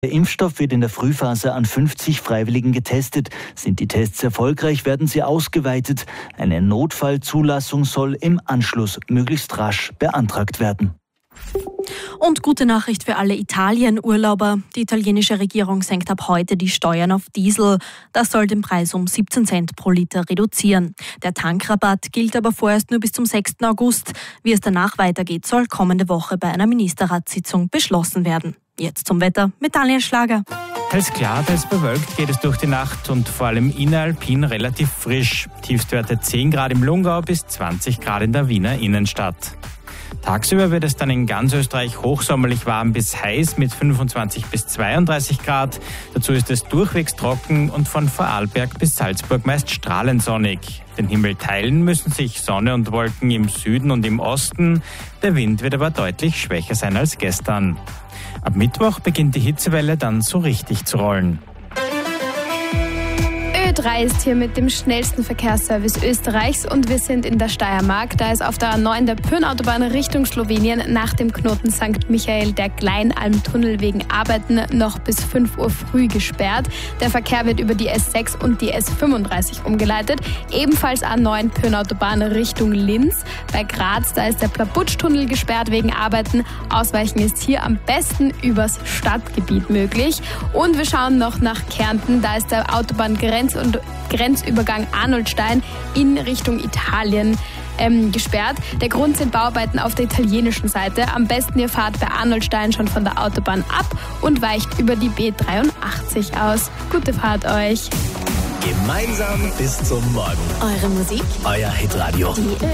Der Impfstoff wird in der Frühphase an 50 Freiwilligen getestet. Sind die Tests erfolgreich, werden sie ausgeweitet. Eine Notfallzulassung soll im Anschluss möglichst rasch beantragt werden. Und gute Nachricht für alle Italien-Urlauber. Die italienische Regierung senkt ab heute die Steuern auf Diesel. Das soll den Preis um 17 Cent pro Liter reduzieren. Der Tankrabatt gilt aber vorerst nur bis zum 6. August. Wie es danach weitergeht, soll kommende Woche bei einer Ministerratssitzung beschlossen werden. Jetzt zum Wetter mit Daniel Schlager. Teils klar, teils bewölkt geht es durch die Nacht und vor allem inneralpin relativ frisch. Tiefstwerte 10 Grad im Lungau bis 20 Grad in der Wiener Innenstadt. Tagsüber wird es dann in ganz Österreich hochsommerlich warm bis heiß mit 25 bis 32 Grad. Dazu ist es durchwegs trocken und von Vorarlberg bis Salzburg meist strahlend sonnig. Den Himmel teilen müssen sich Sonne und Wolken im Süden und im Osten. Der Wind wird aber deutlich schwächer sein als gestern. Ab Mittwoch beginnt die Hitzewelle dann so richtig zu rollen. Ö3 ist hier mit dem schnellsten Verkehrsservice Österreichs und wir sind in der Steiermark. Da ist auf der A9 der Pyrn-Autobahn Richtung Slowenien nach dem Knoten St. Michael der Kleinalm-Tunnel wegen Arbeiten noch bis 5 Uhr früh gesperrt. Der Verkehr wird über die S6 und die S35 umgeleitet. Ebenfalls A9 Pyrn-Autobahn Richtung Linz. Bei Graz, da ist der Plabutsch-Tunnel gesperrt wegen Arbeiten. Ausweichen ist hier am besten übers Stadtgebiet möglich. Und wir schauen noch nach Kärnten. Da ist der Grenzübergang Arnoldstein in Richtung Italien gesperrt. Der Grund sind Bauarbeiten auf der italienischen Seite. Am besten ihr fahrt bei Arnoldstein schon von der Autobahn ab und weicht über die B83 aus. Gute Fahrt euch. Gemeinsam bis zum Morgen. Eure Musik, Euer Hitradio.